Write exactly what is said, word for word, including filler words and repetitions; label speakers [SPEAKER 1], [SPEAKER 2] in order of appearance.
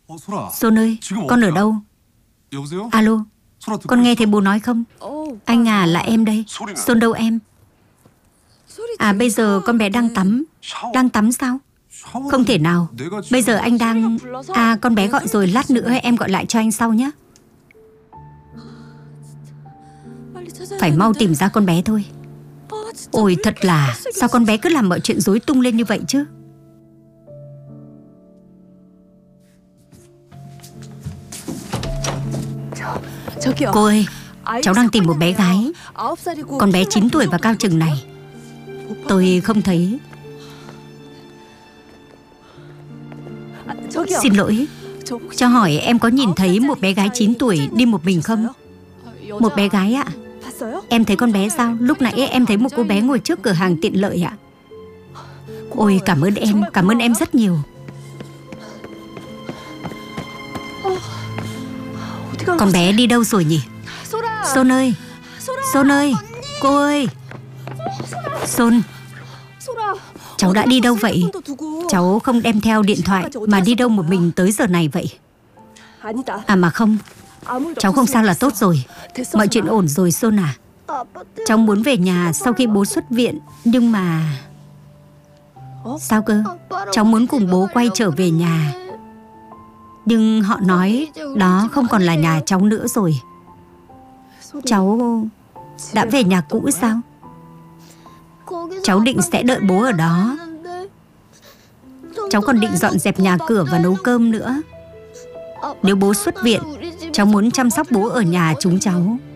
[SPEAKER 1] Son ơi, con ở đâu? Alo, con nghe thấy bố nói không? Anh à, là em đây. Son đâu em? À, bây giờ con bé đang tắm. Đang tắm sao? Không thể nào. Bây giờ anh đang... À, con bé gọi rồi, lát nữa em gọi lại cho anh sau nhé. Phải mau tìm ra con bé thôi. Ôi thật là, sao con bé cứ làm mọi chuyện rối tung lên như vậy chứ? Cô ơi, cháu đang tìm một bé gái. Con bé chín tuổi và cao chừng này. Tôi không thấy. Xin lỗi, cho hỏi em có nhìn thấy một bé gái chín tuổi đi một mình không? Một bé gái ạ? Em thấy con bé sao? Lúc nãy em thấy một cô bé ngồi trước cửa hàng tiện lợi ạ. Ôi cảm ơn em, cảm ơn em rất nhiều. Con bé đi đâu rồi nhỉ? Son ơi, Son ơi, cô ơi. Son, cháu đã đi đâu vậy? Cháu không đem theo điện thoại mà đi đâu một mình tới giờ này vậy? À mà không, cháu không sao là tốt rồi. Mọi chuyện ổn rồi Son à. Cháu muốn về nhà sau khi bố xuất viện. Nhưng mà... Sao cơ? Cháu muốn cùng bố quay trở về nhà. Nhưng họ nói đó không còn là nhà cháu nữa rồi. Cháu đã về nhà cũ sao? Cháu định sẽ đợi bố ở đó. Cháu còn định dọn dẹp nhà cửa và nấu cơm nữa. Nếu bố xuất viện, cháu muốn chăm sóc bố ở nhà chúng cháu.